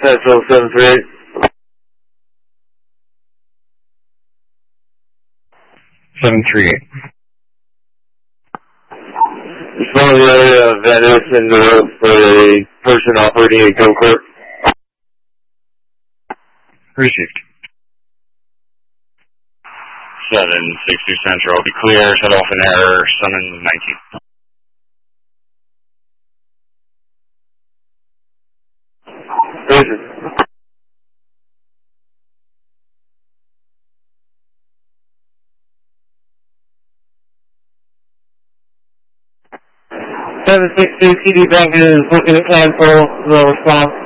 Central 738. Respond to the area of Venice and for a person operating a go-kart. Received. 760 Central, be clear, set off an error, summon 19. Racing. CD Bank is looking to cancel the response.